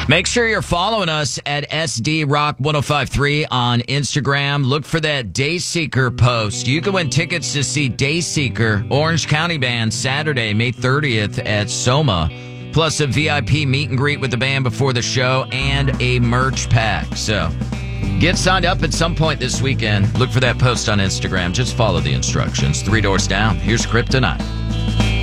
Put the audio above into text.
Make sure you're following us at SD Rock 1053 on Instagram. Look for that Dayseeker post. You can win tickets to see Dayseeker, Orange County Band, Saturday, May 30th at Soma. Plus a VIP meet and greet with the band before the show and a merch pack. So get signed up at some point this weekend. Look for that post on Instagram. Just follow the instructions. 3 Doors Down. Here's Kryptonite.